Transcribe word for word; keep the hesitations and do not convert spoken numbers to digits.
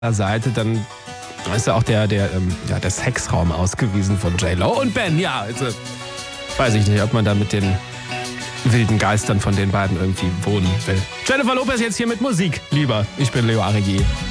Seite, dann ist ja auch der, der, ähm, ja, der Sexraum ausgewiesen von J-Lo und Ben. Ja, also weiß ich nicht, ob man da mit den wilden Geistern von den beiden irgendwie wohnen will. Jennifer Lopez jetzt hier mit Musik, lieber. Ich bin Leo Arrigier.